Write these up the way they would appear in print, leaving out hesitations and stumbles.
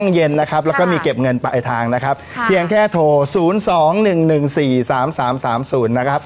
เย็นนะครับแล้วก็มีเก็บเงินปลายทางนะครับเพียงแค่โทร 02-114-3330 นะครับ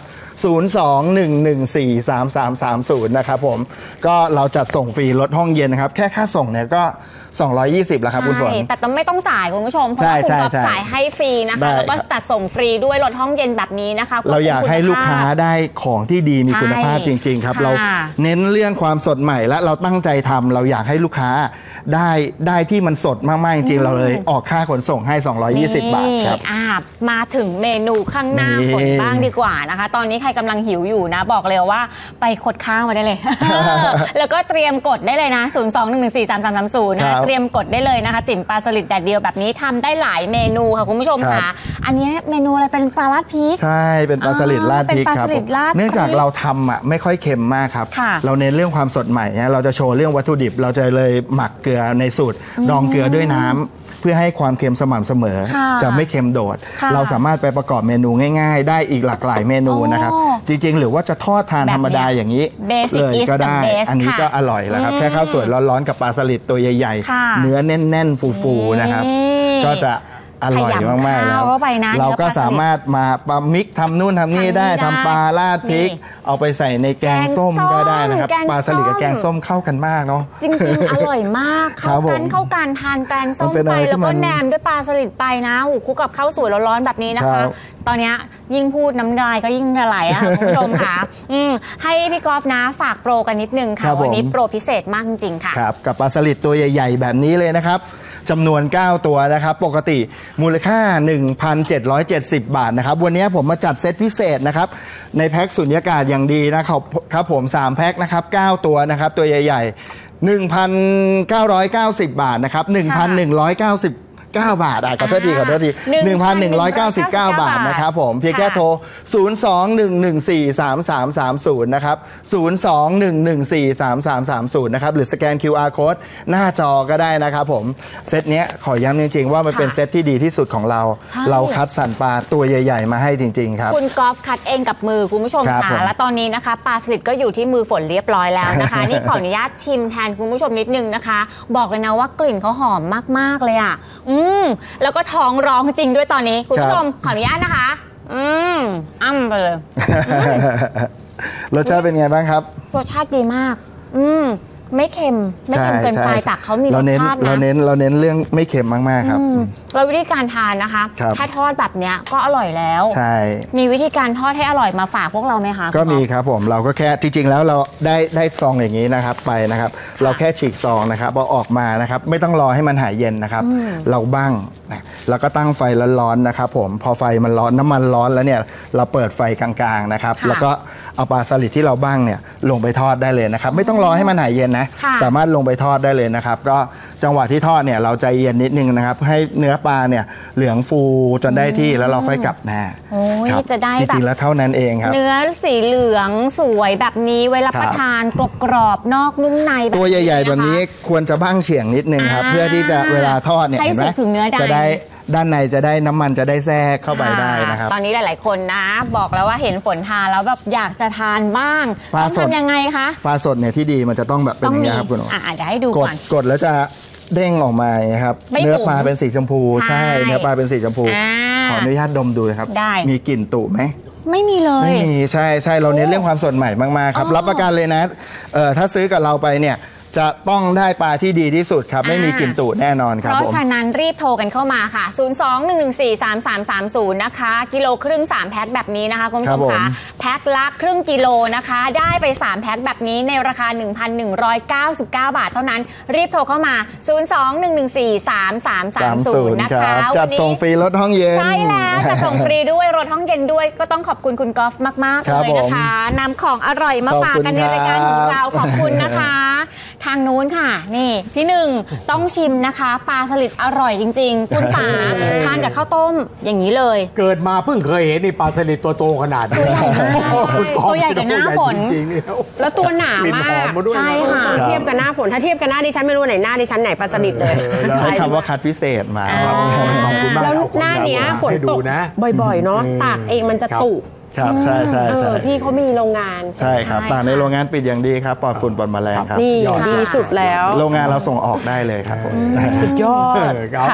02-114-3330 นะครับผมก็เราจัดส่งฟรีลดห้องเย็นนะครับแค่ค่าส่งเนี่ยก็220แล้วครับคุณฝนแต่ต้องไม่ต้องจ่ายคุณผู้ชมเพราะว่าคุณก๊อฟจ่ายให้ฟรีนะคะแล้วก็จัดส่งฟรีด้วยลดห้องเย็นแบบนี้นะคะเราอยากให้ลูกค้าได้ของที่ดีมีคุณภาพจริงๆครับเราเน้นเรื่องความสดใหม่และเราตั้งใจทำเราอยากให้ลูกค้าได้ที่มันสดมากๆจริงๆเราเลยออกค่าขนส่งให้220 บาทครับมาถึงเมนูข้างหน้าฝนบ้างดีกว่านะคะตอนนี้ใครกำลังหิวอยู่นะบอกเลยว่าไปกดข้าวมาได้เลย แล้วก็เตรียมกดได้เลยนะ02-114-3330นะเตรียมกดได้เลยนะคะติ่มปลาสลิดแดดเดียวแบบนี้ทำได้หลายเมนูค่ะคุณผู้ชมค่ะอันนี้เมนูอะไรเป็นปลาราดพริกใช่เป็นปลาสลิดราดพริกครับเนื่องจากเราทำไม่ค่อยเค็มมากครับเราเน้นเรื่องความสดใหม่เนี่ยเราจะโชว์เรื่องวัตถุดิบเราจะเลยหมักเกลือในสูตรดองเกลือด้วยน้ำเพื่อให้ความเค็มสม่ำเสมอจะไม่เค็มโดดเราสามารถไปประกอบเมนูง่ายๆได้อีกหลากหลายเมนูนะครับจริงๆหรือว่าจะทอดทานธรรมดาอย่างนี้เลยก็ได้อันนี้ก็อร่อยแล้วครับแค่ข้าวสวยร้อนๆกับปลาสลิดตัวใหญ่ๆเนื้อแน่นๆฟูๆนะครับก็จะอร่อยมากๆแล้วเราก็สามารถมามิกทำนู่นทำนี่ได้ทำปลาราดพริกเอาไปใส่ในแกงส้มก็ได้นะครับปลาสลิดกับแกงส้มเข้ากันมากเนาะจริงๆอร่อยมากเข้ากันทานแกงส้มไปแล้วก็แหนมด้วยปลาสลิดไปนะคลุกกับข้าวสวยร้อนๆแบบนี้นะคะตอนนี้ยิ่งพูดน้ำลายก็ยิ่งละลายคุณผู้ชมค่ะให้พี่กอล์ฟนะฝากโปรกันนิดนึงค่ะวันนี้โปรพิเศษมากจริงๆค่ะครับกับปลาสลิดตัวใหญ่ๆแบบนี้เลยนะครับจำนวน9ตัวนะครับปกติมูลค่า 1,770 บาทนะครับวันนี้ผมมาจัดเซตพิเศษนะครับในแพ็คสุญญากาศอย่างดีนะครับผม3แพ็คนะครับ9ตัวนะครับตัวใหญ่ๆ 1,990 บาทนะครับ 1,199 บาทขอโทษที1,199 บาทนะครับผมเพียงแค่โทร 02-114-3330 นะครับ02-114-3330 นะครับหรือสแกน QR Code หน้าจอก็ได้นะครับผมเซตนี้ขอย้ำจริงๆว่ามันเป็นเซตที่ดีที่สุดของเราคัดสรรปลาตัวใหญ่ๆมาให้จริงๆครับคุณก๊อฟคัดเองกับมือคุณผู้ชมค่ะและตอนนี้นะคะปลาสลิดก็อยู่ที่มือฝนเรียบร้อยแล้วนะคะ นี่ขออนุญาตชิมแทนคุณผู้ชมนิดนึงนะคะบอกเลยนะว่ากลิ่นเขาหอมมากๆเลยอ่ะแล้วก็ท้องร้องจริงด้วยตอนนี้คุณผู้ชมขออนุญาตนะคะไปเลยรสชาติเป็นไงบ้างครับรสชาติดีมากไม่เค็มเกินไปแต่เขามีรสชาตินะเราเน้นเรื่องไม่เค็มมากๆครับแล้ววิธีการทานนะคะถ้าทอดแบบเนี้ยก็อร่อยแล้วใช่มีวิธีการทอดให้อร่อยมาฝากพวกเราไหมคะก็มีครับผมเราก็แค่จริงๆแล้วเราได้ซองอย่างนี้นะครับไปนะครับเราแค่ฉีกซองนะครับพอออกมานะครับไม่ต้องรอให้มันหายเย็นนะครับเราบั้งแล้วก็ตั้งไฟร้อนๆนะครับผมพอไฟมันร้อนน้ำมันร้อนแล้วเนี่ยเราเปิดไฟกลางๆนะครับแล้วก็เอาปลาสลิดที่เราบั้งเนี่ยลงไปทอดได้เลยนะครับไม่ต้องรอให้มันหายเย็นนะสามารถลงไปทอดได้เลยนะครับก็จังหวะที่ทอดเนี่ยเราใจเย็นนิดนึงนะครับให้เนื้อปลาเนี่ยเหลืองฟูจนได้ที่แล้วเราค่อยกลับหน้าจะได้จริงๆแล้วเท่านั้นเองครับเนื้อสีเหลืองสวยแบบนี้ไว้รับประทานกรอบนอกนุ่มในแบบตัวใหญ่ๆแบบนี้ควรจะบั้งเฉียงนิดนึงครับเพื่อที่จะเวลาทอดเนี่ยให้สุกถึงเนื้อจะได้ด้านในจะได้น้ำมันจะได้แทรกเข้าไปได้นะครับตอนนี้หลายๆคนนะบอกแล้วว่าเห็นฝนทานแล้วแบบอยากจะทานบ้างต้องทำยังไงคะปลาสดเนี่ยที่ดีมันจะต้องแบบเป็นอย่างนี้ครับคุณเดี๋ยวให้ดูก่อนกดแล้วจะเด้งออกมาครับเนื้อปลาเป็นสีชมพูใช่เนื้อปลาเป็นสีชมพูขออนุญาตดมดูนะครับมีกลิ่นตุไหมไม่มีเลยไม่มีใช่เราเน้นเรื่องความสดใหม่มากๆครับรับประกันเลยนะถ้าซื้อกับเราไปเนี่ยจะต้องได้ปลาที่ดีที่สุดครับไม่มีกลิ่นตุแน่นอนครับเพราะฉะนั้นรีบโทรกันเข้ามาค่ะ02-114-3330นะคะกิโลครึ่ง3แพ็คแบบนี้นะคะคุณผู้ชมคะแพ็คละครึ่งกิโลนะคะได้ไป3แพ็คแบบนี้ในราคา 1,199 บาทเท่านั้นรีบโทรเข้ามา02-114-3330นะคะจัดส่งฟรีรถห้องเย็นใช่แล้วจัดส่งฟรีด้วยรถห้องเย็นด้วยก็ต้องขอบคุณคุณกอล์ฟมากๆเลยนะคะนำของอร่อยมาฝากกันในรายการของเราขอบคุณนะคะทางนู้นค่ะนี่พี่หนึ่งต้องชิมนะคะปลาสลิดอร่อยจริงๆคุณป๋าทานกับข้าวต้มอย่างนี้เลยเกิดมาเพิ่งเคยเห็นนี่ปลาสลิดตัวโตขนาดนี้ตัวใหญ่กับหน้าฝนแล้วตัวหนามากใช่ค่ะเทียบกับหน้าฝนถ้าเทียบกับหน้าดิฉันไม่รู้ไหนหน้าดิฉันไหนปลาสลิดเลยใช้คำว่าคัดพิเศษมาแล้วหน้าเนี้ยฝนตกบ่อยๆเนาะตากเองมันจะตุครับใช่ใช่ใช่พี่เขามีโรงงานใช่ครับต่างในโรงงานปิดอย่างดีครับปลอดฝุ่นปลอดแมลงครับนี่ดีสุดแล้วโรงงานเราส่งออกได้เลยครับผมสุดยอดครับ